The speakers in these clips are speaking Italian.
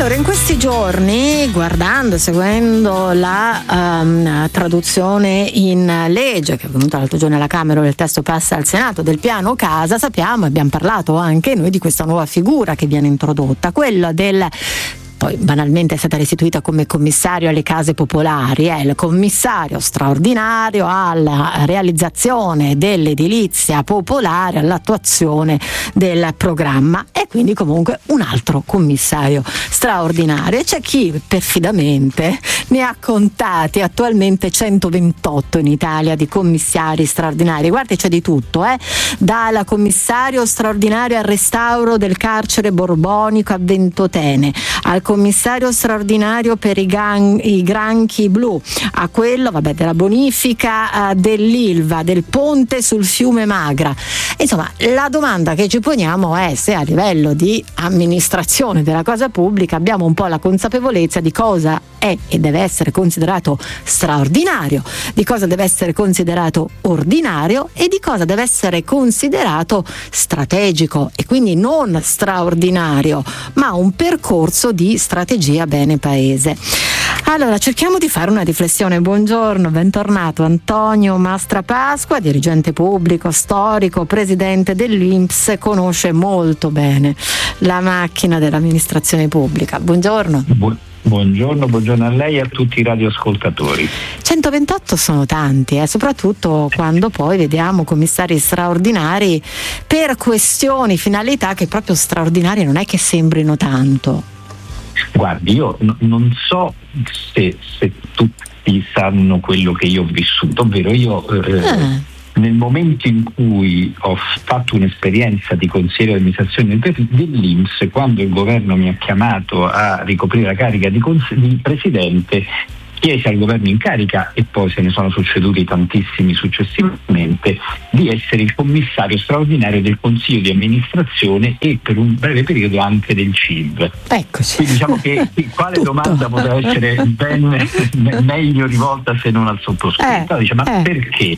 Allora, in questi giorni, seguendo la traduzione in legge che è venuta l'altro giorno alla Camera, il testo passa al Senato, del piano casa, abbiamo parlato anche noi di questa nuova figura che viene introdotta, quella del... Poi banalmente è stata restituita come commissario alle case popolari, è il commissario straordinario alla realizzazione dell'edilizia popolare, all'attuazione del programma, e quindi comunque un altro commissario straordinario. E c'è chi perfidamente ne ha contati attualmente 128 in Italia di commissari straordinari. Guardi, c'è di tutto, dal commissario straordinario al restauro del carcere borbonico a Ventotene, al commissario straordinario per i granchi blu, a quello della bonifica dell'Ilva, del ponte sul fiume Magra. Insomma, la domanda che ci poniamo è se a livello di amministrazione della cosa pubblica abbiamo un po' la consapevolezza di cosa è e deve essere considerato straordinario, di cosa deve essere considerato ordinario e di cosa deve essere considerato strategico, e quindi non straordinario, ma un percorso di strategia bene paese. Allora, cerchiamo di fare una riflessione. Buongiorno, bentornato Antonio Mastrapasqua, dirigente pubblico, storico, presidente dell'INPS, conosce molto bene la macchina dell'amministrazione pubblica. Buongiorno. Buongiorno a lei e a tutti i radioascoltatori. 128 sono tanti, soprattutto quando poi vediamo commissari straordinari per questioni, finalità che proprio straordinarie non è che sembrino tanto. Guardi, io non so se tutti sanno quello che io ho vissuto, ovvero io nel momento in cui ho fatto un'esperienza di consigliere di amministrazione dell'INPS, quando il governo mi ha chiamato a ricoprire la carica di presidente, chiesi al governo in carica, e poi se ne sono succeduti tantissimi successivamente, di essere il commissario straordinario del Consiglio di amministrazione e per un breve periodo anche del CIV. Eccoci. Quindi diciamo che quale domanda poteva essere meglio rivolta se non al sottoscritto? Dice, ma perché?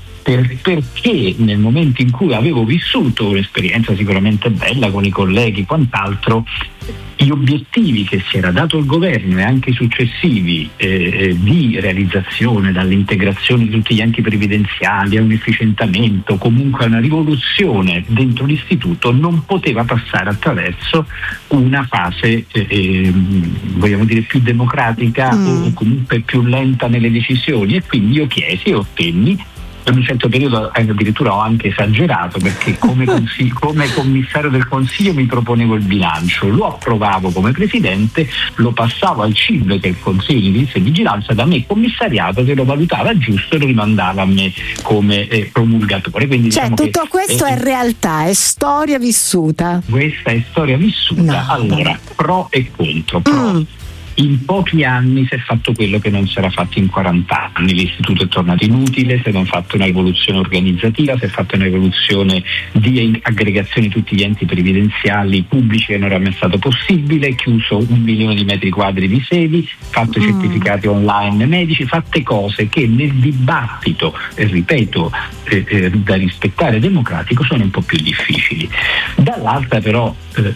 Perché nel momento in cui avevo vissuto un'esperienza sicuramente bella con i colleghi e quant'altro, gli obiettivi che si era dato il governo e anche i successivi di realizzazione, dall'integrazione di tutti gli enti previdenziali a un efficientamento, comunque a una rivoluzione dentro l'istituto, non poteva passare attraverso una fase vogliamo dire più democratica o comunque più lenta nelle decisioni, e quindi io chiesi e ottenni. In un certo periodo addirittura ho anche esagerato, perché come commissario del Consiglio mi proponevo il bilancio, lo approvavo come presidente, lo passavo al CIV, che è il Consiglio di Indirizzo e Vigilanza, da me commissariato, che lo valutava giusto e lo rimandava a me come promulgatore. Quindi tutto che questo è realtà, è storia vissuta. Questa è storia vissuta. Allora, pro e contro. In pochi anni si è fatto quello che non si era fatto in 40 anni, l'istituto è tornato inutile, si è fatto una rivoluzione organizzativa, si è fatta una rivoluzione di aggregazione di tutti gli enti previdenziali pubblici che non era mai stato possibile, chiuso 1 milione di metri quadri di sedi, fatto i certificati online medici, fatte cose che nel dibattito, ripeto, da rispettare democratico, sono un po' più difficili. Dall'altra però,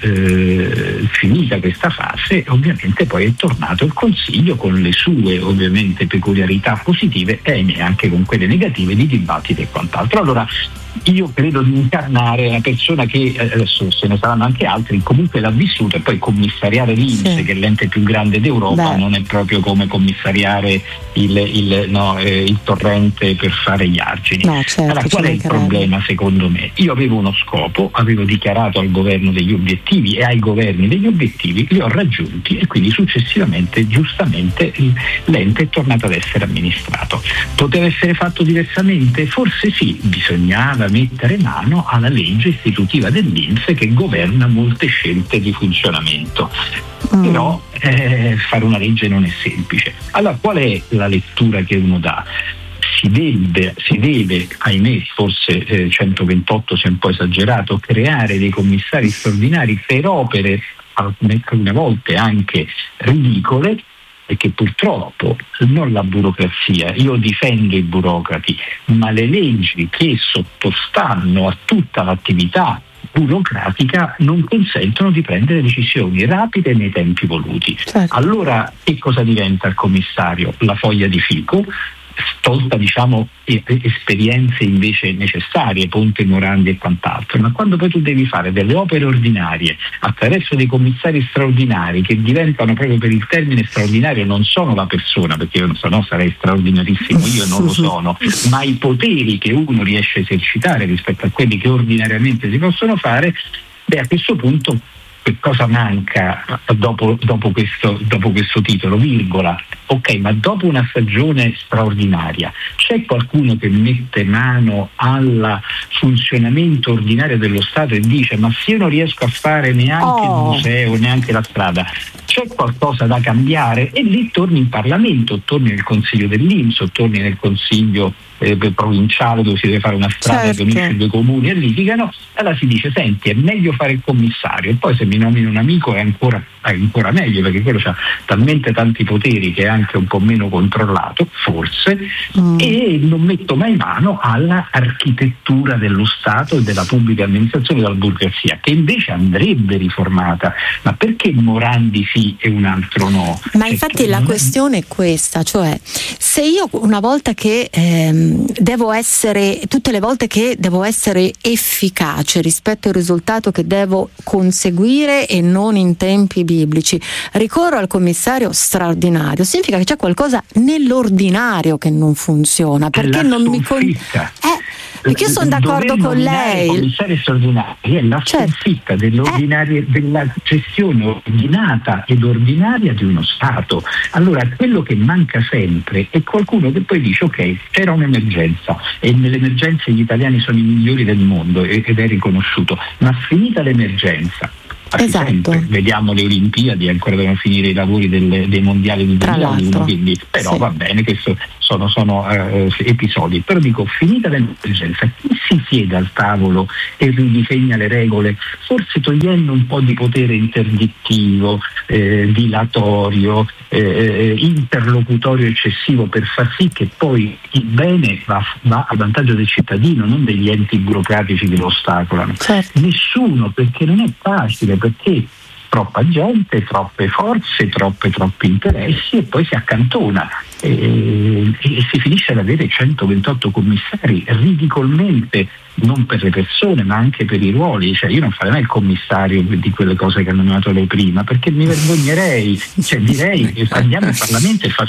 finita questa fase, ovviamente poi è tornato il Consiglio con le sue ovviamente peculiarità positive e anche con quelle negative di dibattito e quant'altro. Allora io credo di incarnare una persona che, adesso se ne saranno anche altri, comunque l'ha vissuto, e poi commissariare l'INPS, che è l'ente più grande d'Europa, non è proprio come commissariare il torrente per fare gli argini. Allora, qual è il problema secondo me? Io avevo uno scopo, avevo dichiarato al governo degli obiettivi e ai governi degli obiettivi, li ho raggiunti, e quindi successivamente, giustamente, l'ente è tornato ad essere amministrato. Poteva essere fatto diversamente? Forse sì, bisognava mettere mano alla legge istitutiva dell'INPS che governa molte scelte di funzionamento. Però fare una legge non è semplice. Allora, qual è la lettura che uno dà? Si deve, ahimè, forse 128 si è un po' esagerato, creare dei commissari straordinari per opere alcune volte anche ridicole, perché purtroppo non la burocrazia, io difendo i burocrati, ma le leggi che sottostanno a tutta l'attività burocratica non consentono di prendere decisioni rapide nei tempi voluti. Certo. Allora che cosa diventa il commissario? La foglia di fico, tolta esperienze invece necessarie, Ponte, Morandi e quant'altro, ma quando poi tu devi fare delle opere ordinarie attraverso dei commissari straordinari che diventano proprio per il termine straordinario, non sono la persona, perché io no sarei straordinarissimo, io non lo sono, ma i poteri che uno riesce a esercitare rispetto a quelli che ordinariamente si possono fare, a questo punto che cosa manca dopo questo titolo, virgola? Ok, ma dopo una stagione straordinaria c'è qualcuno che mette mano al funzionamento ordinario dello Stato e dice: ma se io non riesco a fare neanche il museo, neanche la strada, c'è qualcosa da cambiare? E lì torni in Parlamento, torni nel Consiglio dell'INPS, o torni nel Consiglio provinciale dove si deve fare una strada, certo, che unisce due comuni e litigano. Allora si dice: senti, è meglio fare il commissario, e poi se mi nomino un amico è ancora meglio, perché quello ha talmente tanti poteri che è anche un po' meno controllato, forse, e non metto mai mano alla architettura dello Stato e della pubblica amministrazione e della burocrazia, che invece andrebbe riformata. Ma perché Morandi sì e un altro no? Ma infatti la questione è questa, cioè se io una volta che tutte le volte che devo essere efficace rispetto al risultato che devo conseguire e non in tempi biblici, ricorro al commissario straordinario, significa che c'è qualcosa nell'ordinario che non funziona, perché non mi perché io sono d'accordo con lei. Il commissario straordinario è la sconfitta della gestione ordinata ed ordinaria di uno Stato. Allora quello che manca sempre è qualcuno che poi dice: ok, c'era un'emergenza e nell'emergenza gli italiani sono i migliori del mondo ed è riconosciuto, ma finita l'emergenza, esatto, vediamo le Olimpiadi, ancora devono finire i lavori dei mondiali di 2001, quindi però va bene, questo sono episodi. Però dico, finita l'emergenza, chi si siede al tavolo e ridisegna le regole, forse togliendo un po' di potere interdittivo, dilatorio, interlocutorio eccessivo, per far sì che poi il bene va a vantaggio del cittadino, non degli enti burocratici che lo ostacolano. Certo. Nessuno, perché non è facile, perché troppa gente, troppe forze, troppi interessi, e poi si accantona e si finisce ad avere 128 commissari, ridicolmente, non per le persone ma anche per i ruoli. Cioè io non farei mai il commissario di quelle cose che hanno nominato lei prima, perché mi vergognerei, direi andiamo in Parlamento e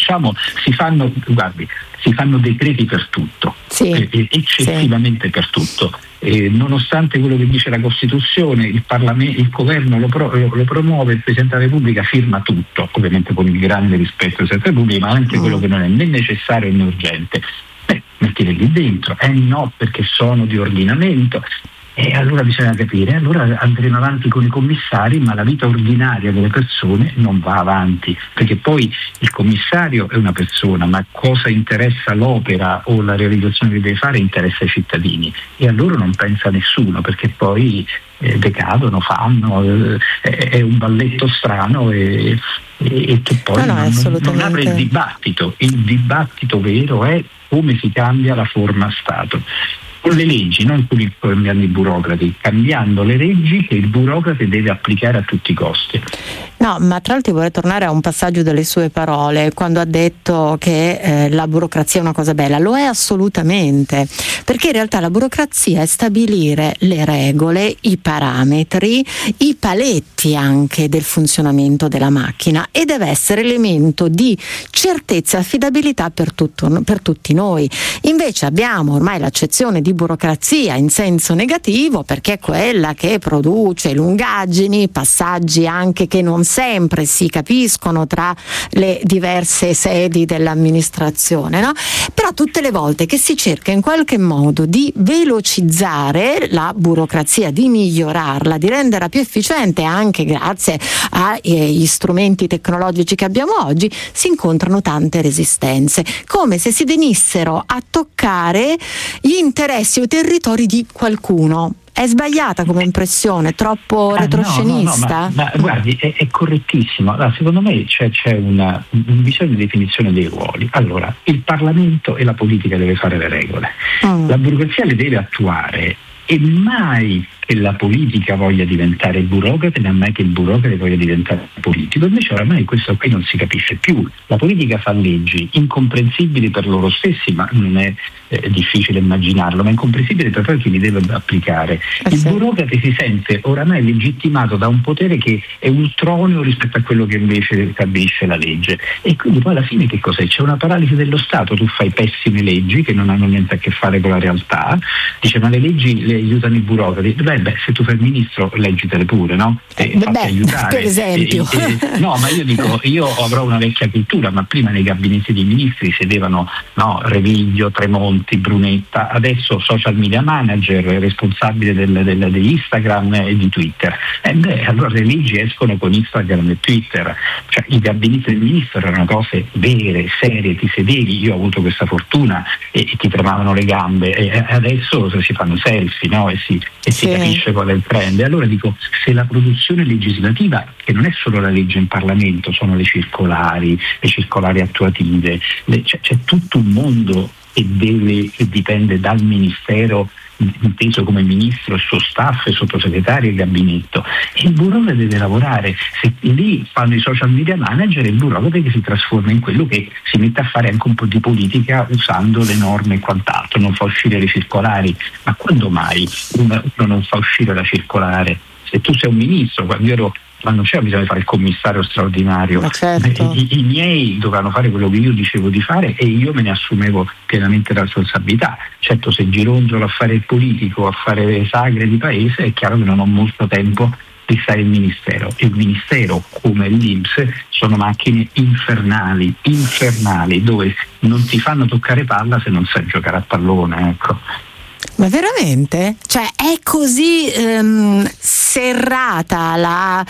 si fanno decreti per tutto, eccessivamente per tutto. Nonostante quello che dice la Costituzione, il governo lo promuove, il Presidente della Repubblica firma tutto, ovviamente con il grande rispetto del Presidente della Repubblica, ma anche quello che non è né necessario né urgente. Mettile lì dentro, no, perché sono di ordinamento. E allora bisogna capire, allora andremo avanti con i commissari, ma la vita ordinaria delle persone non va avanti, perché poi il commissario è una persona, ma cosa interessa l'opera o la realizzazione che deve fare interessa ai cittadini, e a loro non pensa nessuno, perché poi decadono, è un balletto strano e che poi non apre il dibattito. Il dibattito vero è come si cambia la forma Stato. Con le leggi, non con cambiando i burocrati, cambiando le leggi che il burocrate deve applicare a tutti i costi. No, ma tra l'altro vorrei tornare a un passaggio delle sue parole, quando ha detto che la burocrazia è una cosa bella. Lo è assolutamente, perché in realtà la burocrazia è stabilire le regole, i parametri, i paletti anche del funzionamento della macchina, e deve essere elemento di certezza e affidabilità per tutti noi. Invece abbiamo ormai l'accezione di burocrazia in senso negativo, perché è quella che produce lungaggini, passaggi anche che non sempre si capiscono tra le diverse sedi dell'amministrazione, no? Però tutte le volte che si cerca in qualche modo di velocizzare la burocrazia, di migliorarla, di renderla più efficiente anche grazie agli strumenti tecnologici che abbiamo oggi, si incontrano tante resistenze, come se si venissero a toccare gli interessi o i territori di qualcuno. È sbagliata come impressione, troppo retroscenista? No, ma guardi, è correttissimo. Allora, secondo me c'è un bisogno di definizione dei ruoli. Allora, il Parlamento e la politica deve fare le regole, la burocrazia le deve attuare, e mai che la politica voglia diventare burocrate, né mai che il burocrate voglia diventare politico. Invece oramai questo qui non si capisce più. La politica fa leggi incomprensibili per loro stessi, ma non è difficile immaginarlo, ma incomprensibile per poi chi li deve applicare. Il burocrate si sente oramai legittimato da un potere che è ultroneo rispetto a quello che invece stabilisce la legge, e quindi poi alla fine che cos'è? C'è una paralisi dello Stato. Tu fai pessime leggi che non hanno niente a che fare con la realtà, dice ma le leggi le aiutano i burocrati. Beh, se tu fai il ministro leggitele pure, no? Fatti aiutare, per esempio. No, ma io dico, io avrò una vecchia cultura, ma prima nei gabinetti dei ministri sedevano Reviglio, Tremonti, Brunetta, adesso social media manager, responsabile degli Instagram e di Twitter. Allora le leggi escono con Instagram e Twitter, cioè i gabinetti del ministro erano cose vere, serie, ti sedevi, io ho avuto questa fortuna e ti tremavano le gambe, e adesso si fanno selfie, no? E si capisce qual è il trend. E allora dico, se la produzione legislativa, che non è solo la legge in Parlamento, sono le circolari attuative, c'è tutto un mondo che dipende dal ministero, inteso come ministro, il suo staff, il sottosegretario, il gabinetto, e il burocrate deve lavorare. Se lì fanno i social media manager, il burocrate che si trasforma in quello che si mette a fare anche un po' di politica usando le norme e quant'altro, non fa uscire le circolari. Ma quando mai uno non fa uscire la circolare? Se tu sei un ministro, quando c'era bisogno di fare il commissario straordinario, certo. I miei dovevano fare quello che io dicevo di fare e io me ne assumevo pienamente la responsabilità. Certo, se gironzolo a fare il politico, a fare le sagre di paese, è chiaro che non ho molto tempo di stare in ministero. Il ministero, come l'INPS, sono macchine infernali, dove non ti fanno toccare palla se non sai giocare a pallone, ecco. Ma veramente? Cioè è così serrata la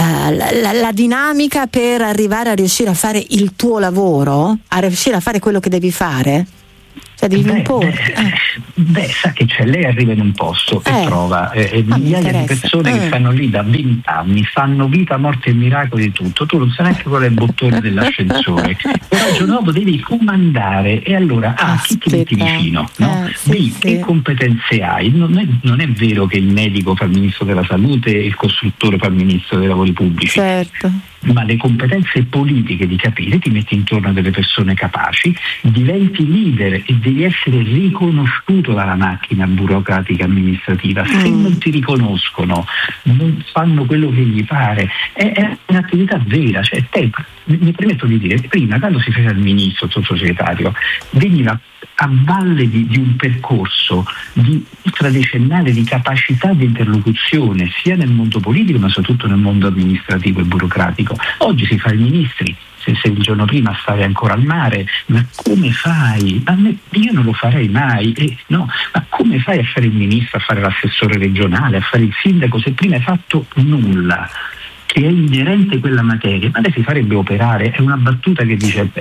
dinamica per arrivare a riuscire a fare il tuo lavoro, a riuscire a fare quello che devi fare? Cioè devi imporre. Sa che c'è, lei arriva in un posto e trova migliaia di persone che stanno lì da 20 anni, fanno vita, morte e miracoli di tutto, tu non sai neanche qual è il bottone dell'ascensore, però il giorno dopo devi comandare, e allora chi ti metti vicino? No? Che competenze hai? Non è vero che il medico fa il ministro della salute e il costruttore fa il ministro dei lavori pubblici. Certo. Ma le competenze politiche di capire, ti metti intorno a delle persone capaci, diventi leader e devi essere riconosciuto dalla macchina burocratica amministrativa. Se non ti riconoscono, non fanno quello che gli pare, è un'attività vera. Cioè, mi permetto di dire, prima quando si faceva il ministro, il sottosegretario, veniva a valle di un percorso di ultradecennale di capacità di interlocuzione sia nel mondo politico ma soprattutto nel mondo amministrativo e burocratico. Oggi si fa i ministri, se il giorno prima stavi ancora al mare, ma come fai? Io non lo farei mai, ma come fai a fare il ministro, a fare l'assessore regionale, a fare il sindaco se prima hai fatto nulla? Che è inerente quella materia, ma lei si farebbe operare? È una battuta che dice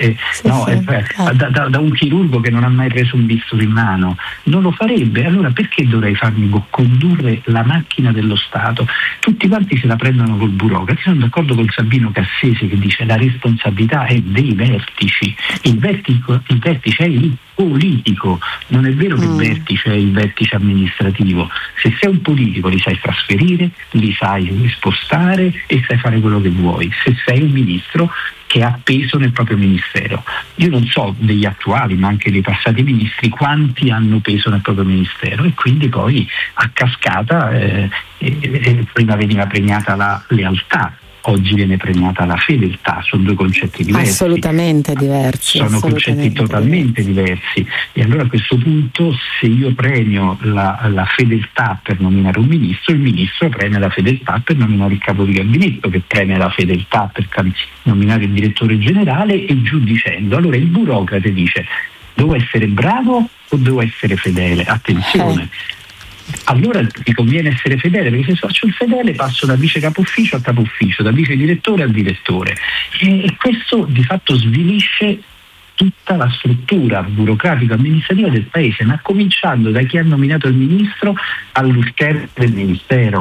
da un chirurgo che non ha mai preso un bisturi in mano, non lo farebbe. Allora perché dovrei farmi condurre la macchina dello Stato? Tutti quanti se la prendono col burocrate. Sono d'accordo con Sabino Cassese che dice la responsabilità è dei vertici, il vertice è il politico, non è vero che il vertice è il vertice amministrativo. Se sei un politico li sai trasferire, li sai spostare e sai fare quello che vuoi. Se sei un ministro che ha peso nel proprio ministero, io non so degli attuali ma anche dei passati ministri quanti hanno peso nel proprio ministero, e quindi poi a cascata prima veniva premiata la lealtà, oggi viene premiata la fedeltà, sono due concetti diversi. Assolutamente diversi. Sono concetti totalmente diversi. E allora a questo punto, se io premio la fedeltà per nominare un ministro, il ministro premia la fedeltà per nominare il capo di gabinetto, che premia la fedeltà per nominare il direttore generale, e giù dicendo. Allora il burocrate dice: devo essere bravo o devo essere fedele? Attenzione. Allora mi conviene essere fedele, perché se faccio il fedele passo da vice capo ufficio a capo ufficio, da vice direttore a direttore, e questo di fatto svilisce tutta la struttura burocratico-amministrativa del paese, ma cominciando da chi ha nominato il ministro all'interno del ministero.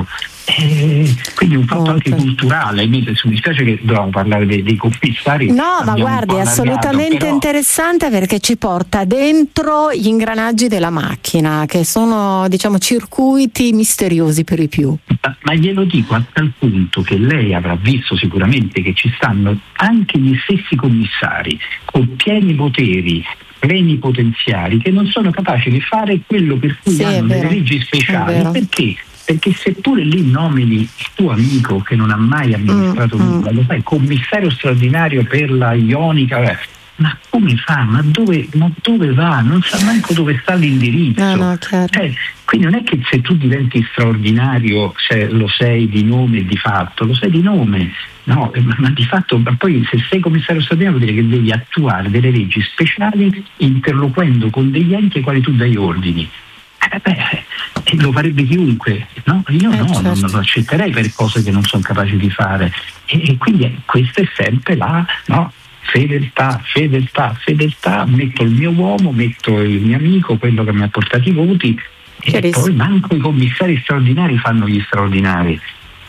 Quindi un fatto anche culturale. Mi dispiace che dobbiamo parlare dei commissari. No, ma guardi, è assolutamente interessante, perché ci porta dentro gli ingranaggi della macchina, che sono, diciamo, circuiti misteriosi per i più. Ma glielo dico a tal punto che lei avrà visto sicuramente che ci stanno anche gli stessi commissari con pieni poteri, plenipotenziari, che non sono capaci di fare quello per cui hanno delle leggi speciali. Perché? Perché seppure lì nomini il tuo amico che non ha mai amministrato nulla, lo fai commissario straordinario per la Ionica, ma come fa? Ma dove va? Non sa manco dove sta l'indirizzo. Quindi non è che se tu diventi straordinario lo sei di nome e di fatto, lo sei di nome, no, ma di fatto poi se sei commissario straordinario vuol dire che devi attuare delle leggi speciali interloquendo con degli enti ai quali tu dai ordini. Lo farebbe chiunque, no? Io non lo accetterei per cose che non sono capaci di fare, e quindi questa è sempre la fedeltà, metto il mio uomo, metto il mio amico, quello che mi ha portato i voti, e poi manco i commissari straordinari fanno gli straordinari.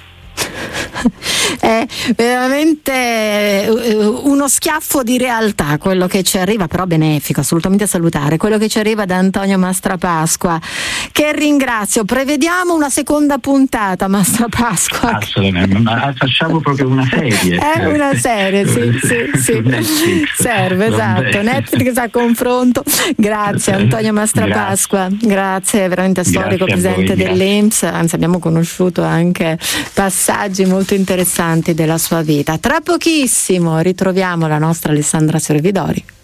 È veramente uno schiaffo di realtà quello che ci arriva, però benefico, assolutamente salutare, quello che ci arriva da Antonio Mastrapasqua, che ringrazio. Prevediamo una seconda puntata, Mastrapasqua. Assolutamente, ma facciamo proprio una serie. È una serie, sì. Serve, esatto. Netflix a confronto. Grazie Antonio Mastrapasqua, grazie, veramente storico, presidente dell'INPS, anzi abbiamo conosciuto anche passaggi molto interessanti della sua vita. Tra pochissimo ritroviamo la nostra Alessandra Servidori.